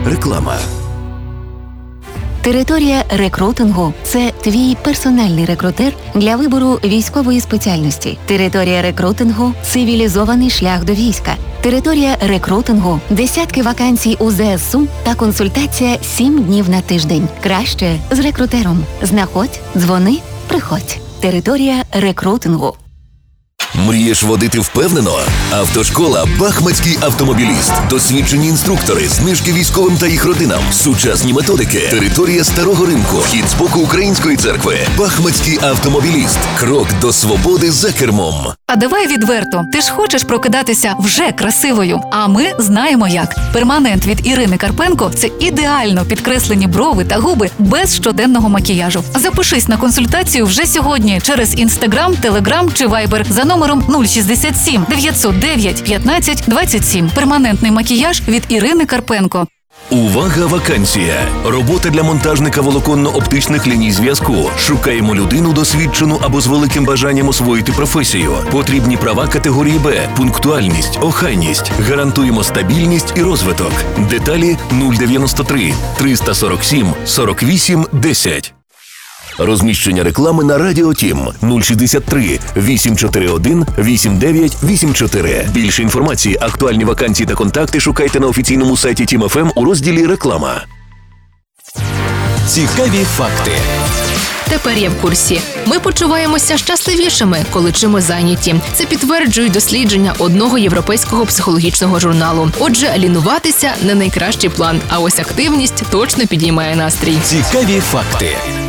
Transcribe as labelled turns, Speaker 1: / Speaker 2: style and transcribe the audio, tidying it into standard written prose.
Speaker 1: Реклама.
Speaker 2: Територія рекрутингу – це твій персональний рекрутер для вибору військової спеціальності. Територія рекрутингу – цивілізований шлях до війська. Територія рекрутингу – десятки вакансій у ЗСУ та консультація 7 днів на тиждень. Краще з рекрутером. Знаходь, дзвони, приходь. Територія рекрутингу.
Speaker 1: Мрієш водити впевнено? Автошкола «Бахмацький автомобіліст». Досвідчені інструктори, знижки військовим та їх родинам, сучасні методики, територія Старого Ринку, вхід з боку Української церкви. «Бахмацький автомобіліст». Крок до свободи за кермом.
Speaker 3: А давай відверто, ти ж хочеш прокидатися вже красивою. А ми знаємо як. Перманент від Ірини Карпенко – це ідеально підкреслені брови та губи без щоденного макіяжу. Запишись на консультацію вже сьогодні через Інстаграм, Телеграм чи Вайбер за номером 067 909 15 27. Перманентний макіяж від Ірини Карпенко.
Speaker 1: Увага, вакансія! Робота для монтажника волоконно-оптичних ліній зв'язку. Шукаємо людину досвідчену або з великим бажанням освоїти професію. Потрібні права категорії Б, пунктуальність, охайність. Гарантуємо стабільність і розвиток. Деталі 093 347 48 10. Розміщення реклами на Радіо Тім 063 841 8984. Більше інформації, актуальні вакансії та контакти шукайте на офіційному сайті Тім ФМ у розділі «Реклама».
Speaker 4: Цікаві факти.
Speaker 5: Тепер я в курсі. Ми почуваємося щасливішими, коли чимось зайняті. Це підтверджують дослідження одного європейського психологічного журналу. Отже, лінуватися – не найкращий план, а ось активність точно підіймає настрій.
Speaker 4: Цікаві факти.